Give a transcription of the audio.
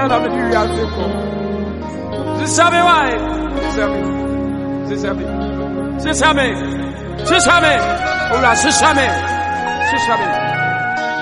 ya la menu ya seko. Zisabe wai. Zisabe. Ola, zisabe.